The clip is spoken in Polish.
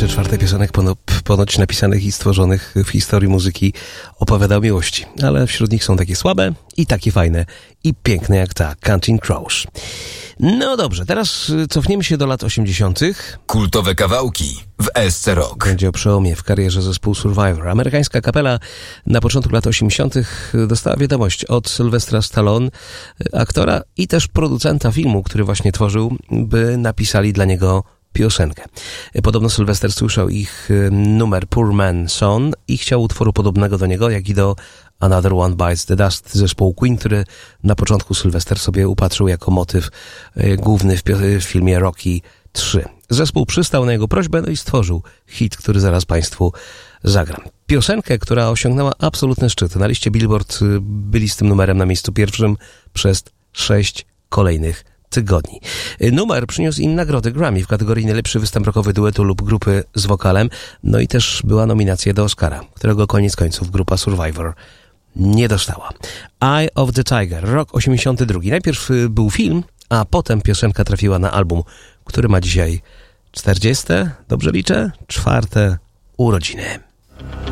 3/4 piosenek ponoć napisanych i stworzonych w historii muzyki opowiada o miłości. Ale wśród nich są takie słabe i takie fajne i piękne jak ta Counting Crows. No dobrze, teraz cofniemy się do lat 80. Kultowe kawałki w ESC Rock. Będzie o przełomie w karierze zespołu Survivor. Amerykańska kapela na początku lat 80. dostała wiadomość od Sylwestra Stallone, aktora i też producenta filmu, który właśnie tworzył, by napisali dla niego piosenkę. Podobno Sylwester słyszał ich numer Poor Man's Son i chciał utworu podobnego do niego, jak i do Another One Bites the Dust zespołu Queen, który na początku Sylwester sobie upatrzył jako motyw główny w filmie Rocky 3. Zespół przystał na jego prośbę, no i stworzył hit, który zaraz Państwu zagram. Piosenkę, która osiągnęła absolutny szczyt. Na liście Billboard byli z tym numerem na miejscu pierwszym przez 6 kolejnych tygodni. Numer przyniósł im nagrody Grammy w kategorii najlepszy występ rockowy duetu lub grupy z wokalem, no i też była nominacja do Oscara, którego koniec końców grupa Survivor nie dostała. Eye of the Tiger, rok 82. Najpierw był film, a potem piosenka trafiła na album, który ma dzisiaj 40, dobrze liczę, 4 urodziny.